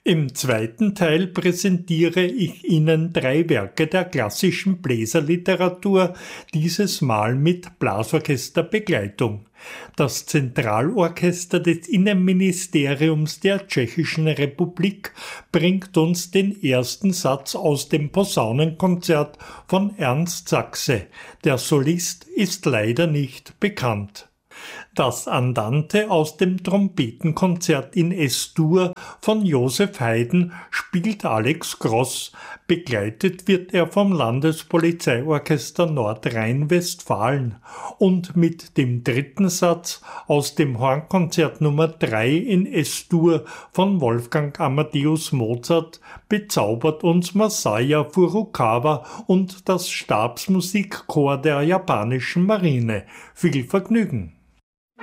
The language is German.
Im zweiten Teil präsentiere ich Ihnen 3 Werke der klassischen Bläserliteratur, dieses Mal mit Blasorchesterbegleitung. Das Zentralorchester des Innenministeriums der Tschechischen Republik bringt uns den ersten Satz aus dem Posaunenkonzert von Ernst Sachse. Der Solist ist leider nicht bekannt. Das Andante aus dem Trompetenkonzert in S-Dur von Joseph Haydn spielt Alex Gross. Begleitet wird er vom Landespolizeiorchester Nordrhein-Westfalen und mit dem dritten Satz aus dem Hornkonzert Nummer 3 in S-Dur von Wolfgang Amadeus Mozart bezaubert uns Masaya Furukawa und das Stabsmusikchor der japanischen Marine. Viel Vergnügen!